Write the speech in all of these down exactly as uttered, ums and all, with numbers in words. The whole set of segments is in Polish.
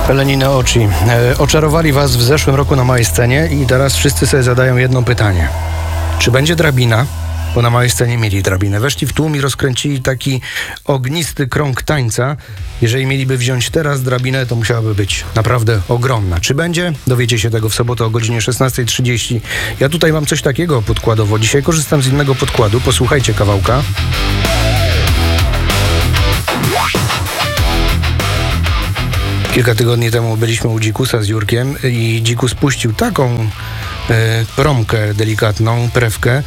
Pelenine Oczy. E, oczarowali was w zeszłym roku na małej scenie i teraz wszyscy sobie zadają jedno pytanie. Czy będzie drabina? Bo na małej scenie mieli drabinę. Weszli w tłum i rozkręcili taki ognisty krąg tańca. Jeżeli mieliby wziąć teraz drabinę, to musiałaby być naprawdę ogromna. Czy będzie? Dowiecie się tego w sobotę o godzinie szesnasta trzydzieści. Ja tutaj mam coś takiego podkładowo. Dzisiaj korzystam z innego podkładu. Posłuchajcie kawałka. Kilka tygodni temu byliśmy u Dzikusa z Jurkiem i Dzikus puścił taką e, promkę delikatną, prewkę e,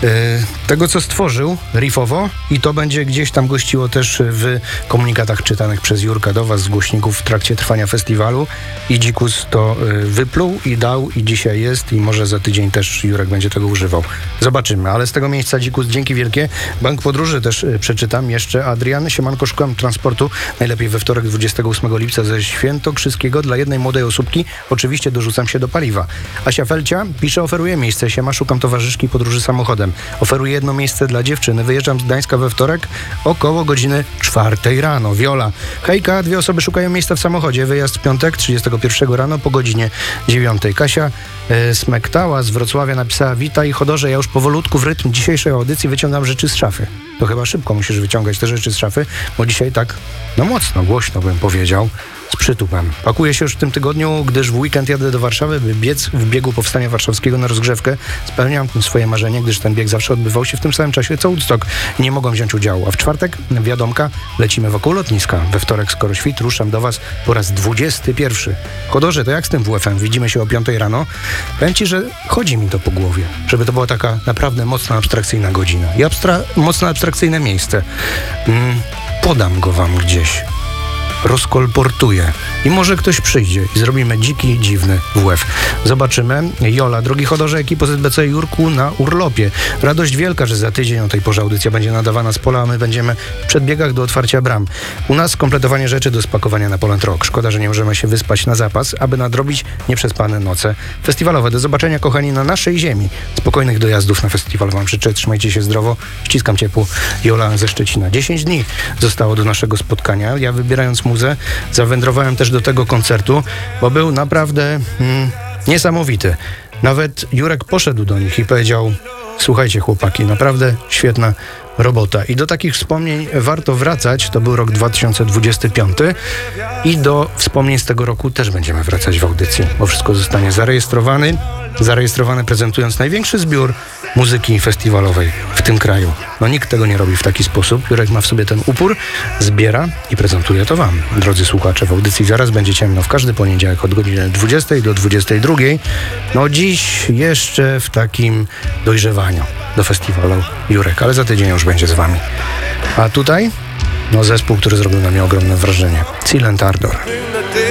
tego, co stworzył riffowo, i to będzie gdzieś tam gościło też w komunikatach czytanych przez Jurka do was z głośników w trakcie trwania festiwalu, i Dzikus to e, wypluł i dał, i dzisiaj jest, i może za tydzień też Jurek będzie tego używał. Zobaczymy, ale z tego miejsca Dzikus, dzięki wielkie. Bank Podróży też e, przeczytam jeszcze. Adrian, siemanko, szukam transportu, najlepiej we wtorek dwudziestego ósmego lipca ze Świętokrzyskiego dla jednej młodej osóbki. Oczywiście dorzucam się do paliwa. Asia Felcia pisze: oferuję miejsce. Siema, szukam towarzyszki podróży samochodem. Oferuję jedno miejsce dla dziewczyny. Wyjeżdżam z Gdańska we wtorek około godziny czwartej rano. Wiola: hejka, dwie osoby szukają miejsca w samochodzie. Wyjazd w piątek, trzydziestego pierwszego rano po godzinie dziewiątej. Kasia e, Smektała z Wrocławia napisała: witaj Chodorze, ja już powolutku w rytm dzisiejszej audycji wyciągam rzeczy z szafy. To chyba szybko musisz wyciągać te rzeczy z szafy, bo dzisiaj tak, no mocno, głośno bym powiedział, z przytupem. Pakuję się już w tym tygodniu, gdyż w weekend jadę do Warszawy, by biec w biegu Powstania Warszawskiego na rozgrzewkę. Spełniam tym swoje marzenie, gdyż ten bieg zawsze odbywał się w tym samym czasie co Woodstock. Nie mogłem wziąć udziału. A w czwartek, wiadomka, lecimy wokół lotniska. We wtorek, skoro świt, ruszam do was po raz dwudziesty pierwszy. Chodorze, to jak z tym W F M? Widzimy się o piątej rano. Powiem ci, że chodzi mi to po głowie, żeby to była taka naprawdę mocno abstrakcyjna godzina. I abstra- mocno abstrakcyjne miejsce. Mm, podam go wam gdzieś. Rozkolportuję. I może ktoś przyjdzie i zrobimy dziki, dziwny W F. Zobaczymy. Jola: drogi Chodorze, ekipy Z B C Jurku na urlopie. Radość wielka, że za tydzień o tej porze audycja będzie nadawana z pola, a my będziemy w przedbiegach do otwarcia bram. U nas kompletowanie rzeczy do spakowania na Poland Rock. Szkoda, że nie możemy się wyspać na zapas, aby nadrobić nieprzespane noce festiwalowe. Do zobaczenia, kochani, na naszej ziemi. Spokojnych dojazdów na festiwal wam życzę. Trzymajcie się zdrowo. Ściskam ciepło. Jola ze Szczecina. dziesięć dni zostało do naszego spotkania. Ja, wybierając muzę, zawędrowałem też do tego koncertu, bo był naprawdę mm, niesamowity. Nawet Jurek poszedł do nich i powiedział: słuchajcie chłopaki, naprawdę świetna robota. I do takich wspomnień warto wracać. To był rok dwa tysiące dwudziesty piąty i do wspomnień z tego roku też będziemy wracać w audycji, bo wszystko zostanie zarejestrowany, zarejestrowany prezentując największy zbiór muzyki festiwalowej w tym kraju. No nikt tego nie robi w taki sposób. Jurek ma w sobie ten upór, zbiera i prezentuje to wam, drodzy słuchacze. W audycji zaraz będzie ciemno w każdy poniedziałek od godziny dwudziestej do dwudziestej drugiej. No dziś jeszcze w takim dojrzewaniu do festiwalu Jurek, ale za tydzień już będzie z wami. A tutaj no zespół, który zrobił na mnie ogromne wrażenie. Silent Ardor.